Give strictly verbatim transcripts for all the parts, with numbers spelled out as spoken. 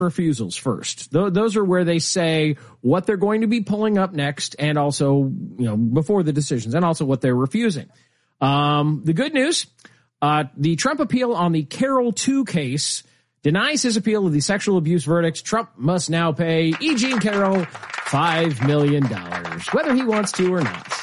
refusals first. Th- those are where they say what they're going to be pulling up next, and also, you know, before the decisions, and also what they're refusing. Um, the good news, uh, the Trump appeal on the Carroll two case denies his appeal of the sexual abuse verdicts. Trump must now pay E. Jean Carroll five million dollars, whether he wants to or not.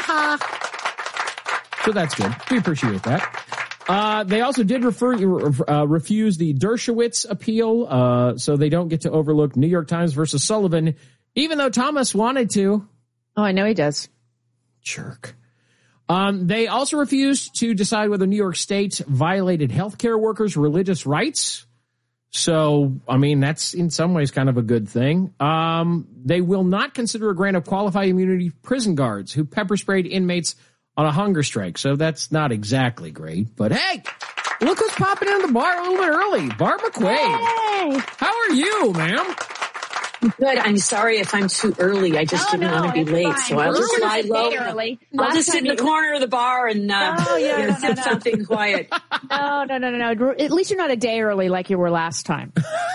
Uh-huh. So that's good. We appreciate that. Uh, they also did refer, uh, refuse the Dershowitz appeal, uh, so they don't get to overlook New York Times versus Sullivan, even though Thomas wanted to. Oh, I know he does. Jerk. Um, they also refused to decide whether New York State violated healthcare workers' religious rights. So, I mean, that's in some ways kind of a good thing. Um, they will not consider a grant of qualified immunity to prison guards who pepper sprayed inmates on a hunger strike. So that's not exactly great. But hey, look who's popping into the bar a little bit early. Barb McQuaid. Hey. How are you, ma'am? Good. I'm sorry if I'm too early. I just oh, didn't no, want to be late, fine. so I'll We're just lie low. Early. I'll Last just sit in the you... corner of the bar and uh, oh, yeah, you know, no, no, no. something quiet. No, no, no, no, no. At least you're not a day early like you were last time.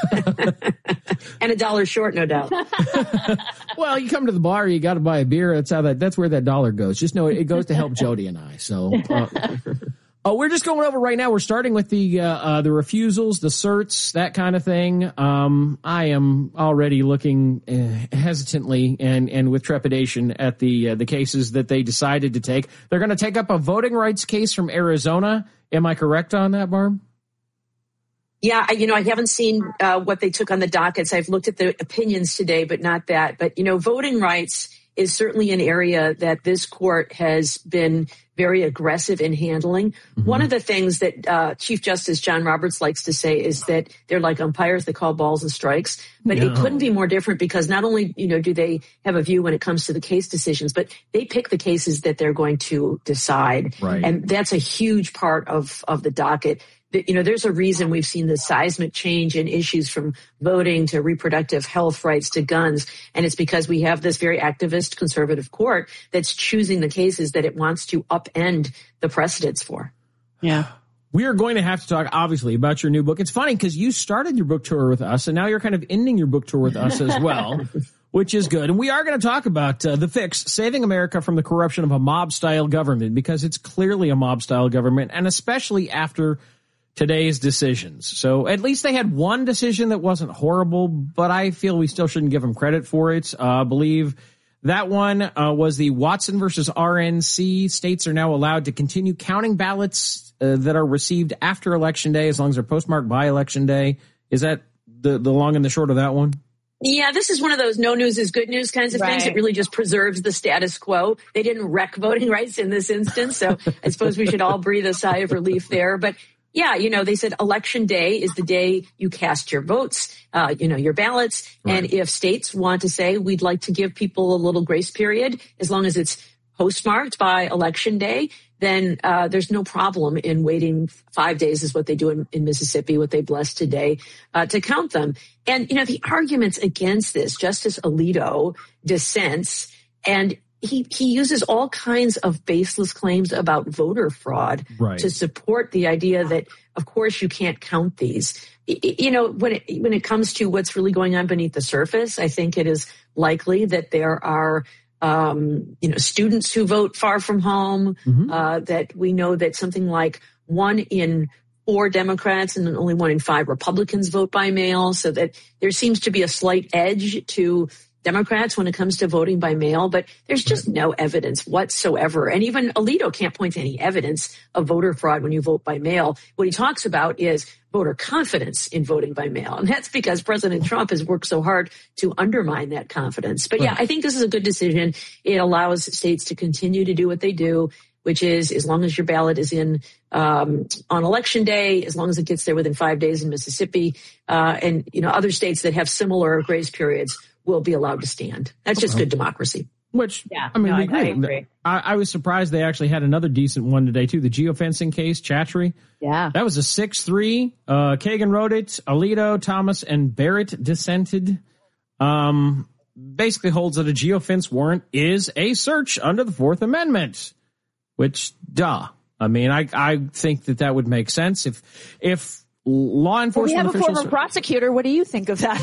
And a dollar short, no doubt. Well, you come to the bar, you got to buy a beer. That's how that. That's where that dollar goes. Just know it, it goes to help Jody and I. So. Uh, Oh, we're just going over right now. We're starting with the uh, uh, the refusals, the certs, that kind of thing. Um, I am already looking uh, hesitantly and, and with trepidation at the uh, the cases that they decided to take. They're going to take up a voting rights case from Arizona. Am I correct on that, Barb? Yeah, you know, I haven't seen uh, what they took on the dockets. I've looked at the opinions today, but not that. But, you know, voting rights is certainly an area that this court has been very aggressive in handling. Mm-hmm. One of the things that uh, Chief Justice John Roberts likes to say is that they're like umpires, they call balls and strikes. But no. It couldn't be more different because not only, you know, do they have a view when it comes to the case decisions, but they pick the cases that they're going to decide. Right. And that's a huge part of, of the docket. You know, there's a reason we've seen the seismic change in issues from voting to reproductive health rights to guns. And it's because we have this very activist conservative court that's choosing the cases that it wants to upend the precedents for. Yeah. We are going to have to talk, obviously, about your new book. It's funny because you started your book tour with us, and now you're kind of ending your book tour with us as well, which is good. And we are going to talk about uh, The Fix, Saving America from the Corruption of a Mob-Style Government, because it's clearly a mob-style government, and especially after today's decisions. So at least they had one decision that wasn't horrible, but I feel we still shouldn't give them credit for it. Uh, I believe that one uh, was the Watson versus R N C. States are now allowed to continue counting ballots uh, that are received after Election Day as long as they're postmarked by Election Day. Is that the, the long and the short of that one? Yeah, this is one of those no news is good news kinds of right. things. It really just preserves the status quo. They didn't wreck voting rights in this instance, so I suppose we should all breathe a sigh of relief there. But yeah, you know, they said Election Day is the day you cast your votes, uh, you know, your ballots. Right. And if states want to say we'd like to give people a little grace period, as long as it's postmarked by Election Day, then uh, there's no problem in waiting five days is what they do in, in Mississippi, what they blessed today, uh, to count them. And, you know, the arguments against this, Justice Alito dissents, and He he uses all kinds of baseless claims about voter fraud right. to support the idea that, of course, you can't count these. You know, when it, when it comes to what's really going on beneath the surface, I think it is likely that there are, um, you know, students who vote far from home, mm-hmm. uh, that we know that something like one in four Democrats and only one in five Republicans vote by mail, so that there seems to be a slight edge to Democrats when it comes to voting by mail, but there's just no evidence whatsoever. And even Alito can't point to any evidence of voter fraud when you vote by mail. What he talks about is voter confidence in voting by mail. And that's because President Trump has worked so hard to undermine that confidence. But yeah, I think this is a good decision. It allows states to continue to do what they do, which is as long as your ballot is in um, on Election Day, as long as it gets there within five days in Mississippi, uh, and, you know, other states that have similar grace periods will be allowed to stand. That's just good democracy. Which, yeah, I mean, no, we I, agree. I agree. I, I was surprised they actually had another decent one today, too. The geofencing case, Chatry. Yeah. That was a six three. Uh, Kagan wrote it. Alito, Thomas, and Barrett dissented. Um, basically holds that a geofence warrant is a search under the Fourth Amendment. Which, duh. I mean, I, I think that that would make sense. If, if law Well, we enforcement have a officials. former prosecutor. What do you think of that?